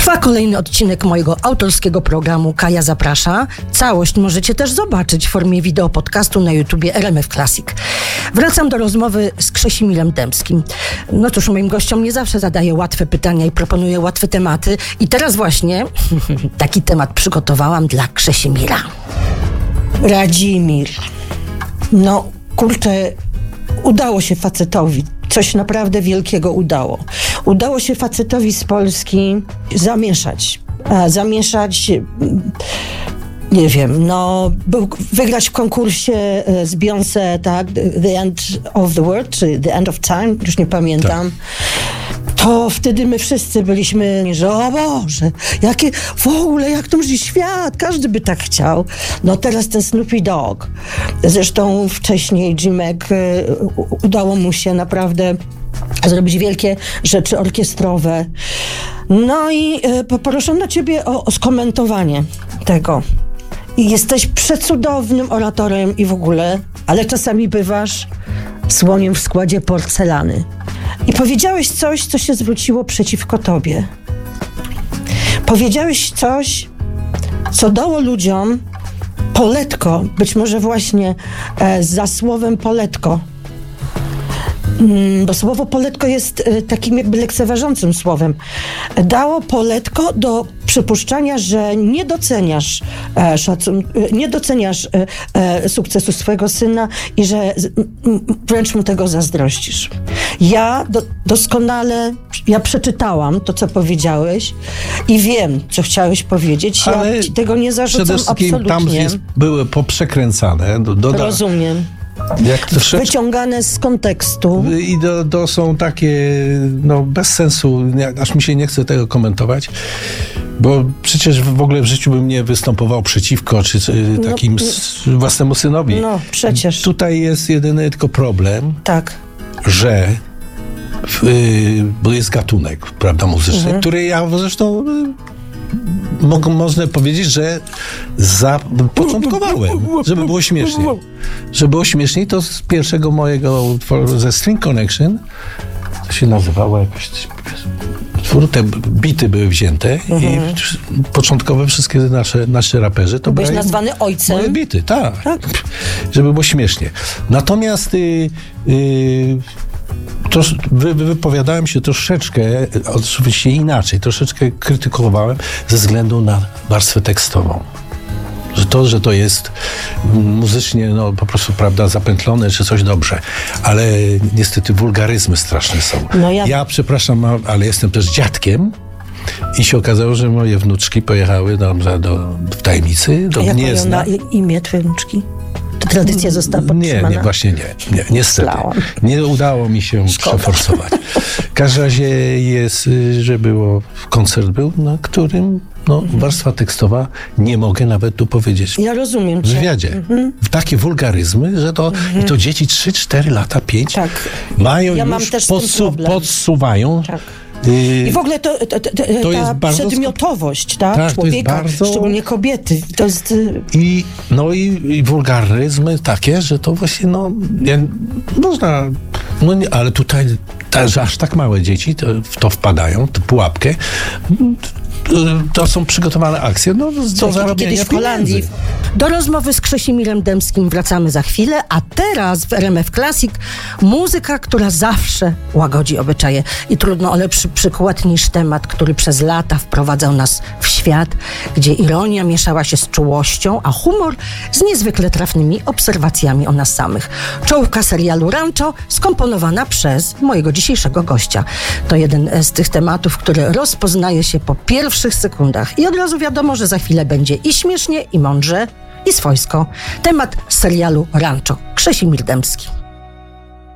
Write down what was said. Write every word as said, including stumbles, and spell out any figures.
Trwa kolejny odcinek mojego autorskiego programu Kaja Zaprasza. Całość możecie też zobaczyć w formie wideo podcastu na YouTubie R M F Classic. Wracam do rozmowy z Krzesimilem Dębskim. No cóż, moim gościom nie zawsze zadaję łatwe pytania i proponuję łatwe tematy. I teraz właśnie taki temat przygotowałam dla Krzesimira. Radzimir. No kurczę, udało się facetowi. Coś naprawdę wielkiego udało. Udało się facetowi z Polski zamieszać. A, zamieszać, nie wiem, no, był, wygrać w konkursie z Beyoncé, tak, The End of the World, czy The End of Time, już nie pamiętam. Tak. To wtedy my wszyscy byliśmy, że o Boże, jakie, w ogóle, jak to może świat, każdy by tak chciał. No teraz ten Snoopy Dogg, zresztą wcześniej Jimek, udało mu się naprawdę zrobić wielkie rzeczy orkiestrowe. No i poproszę na ciebie o, o skomentowanie tego. I jesteś przecudownym oratorem i w ogóle, ale czasami bywasz słoniem w składzie porcelany. I powiedziałeś coś, co się zwróciło przeciwko tobie. Powiedziałeś coś, co dało ludziom poletko, być może właśnie e, za słowem poletko. Mm, bo słowo poletko jest e, takim jakby lekceważącym słowem. Dało poletko do przypuszczania, że nie doceniasz e, szacun- e, nie doceniasz e, e, sukcesu swojego syna i że z, m, wręcz mu tego zazdrościsz. Ja do, doskonale, ja przeczytałam to, co powiedziałeś i wiem, co chciałeś powiedzieć. Ale ja ci tego nie zarzucam przede wszystkim absolutnie. tam jest, były poprzekręcane. Do, doda, Rozumiem. Jak troszeczkę, wyciągane z kontekstu. I to, to są takie, no bez sensu, aż mi się nie chce tego komentować, bo przecież w ogóle w życiu bym nie występował przeciwko czy, czy takim no, s, własnemu synowi. No przecież. Tutaj jest jedyny tylko problem, tak, że y, bo jest gatunek, prawda, muzyczny, mhm. który ja zresztą y, mogą, można powiedzieć, że zapoczątkowałem, żeby było śmiesznie. Żeby było śmieszniej, to z pierwszego mojego utworu ze String Connection, to się nazywało jakoś utwór, te bity były wzięte mhm. i początkowe wszystkie nasze, nasze raperzy to byłeś nazwany ojcem. Moje bity, tak. tak. Żeby było śmiesznie. Natomiast y, y, to, wy, wypowiadałem się troszeczkę, oczywiście inaczej, troszeczkę krytykowałem ze względu na warstwę tekstową. Że to, że to jest muzycznie, no po prostu, prawda, zapętlone, czy coś dobrze. Ale niestety wulgaryzmy straszne są. No ja... ja, przepraszam, ale jestem też dziadkiem i się okazało, że moje wnuczki pojechały do, do, w tajemnicy, do A jak Gniezna. mają na imię twoje wnuczki? To tradycja została podtrzymana? Nie, nie, właśnie nie. nie niestety. Myślałam. Nie udało mi się Szkoda. przeforsować. W każdym razie jest, że było, koncert był, na którym no, warstwa tekstowa nie mogę nawet tu powiedzieć. Ja rozumiem cię. W wywiadzie. Mhm. Takie wulgaryzmy, że to, mhm. i to dzieci trzy, cztery lata, pięć tak. mają ja już, mam też podsu- podsuwają. Tak. I w ogóle to, to, to, to ta bardzo przedmiotowość tak, tak, człowieka, bardzo... szczególnie kobiety. To jest... I, no i, i wulgaryzmy takie, że to właśnie, no, nie, można, no nie, ale tutaj, ta, że aż tak małe dzieci to, w to wpadają, tę pułapkę. To są przygotowane akcje no, do zarobienia w Holandii. Do rozmowy z Krzesimilem Dębskim wracamy za chwilę, a teraz w R M F Classic muzyka, która zawsze łagodzi obyczaje. I trudno o lepszy przykład niż temat, który przez lata wprowadzał nas w świat, gdzie ironia mieszała się z czułością, a humor z niezwykle trafnymi obserwacjami o nas samych. Czołówka serialu Rancho skomponowana przez mojego dzisiejszego gościa. To jeden z tych tematów, który rozpoznaje się po pierwszych sekundach i od razu wiadomo, że za chwilę będzie i śmiesznie, i mądrze, i swojsko. Temat serialu Rancho. Krzesimir Dębski.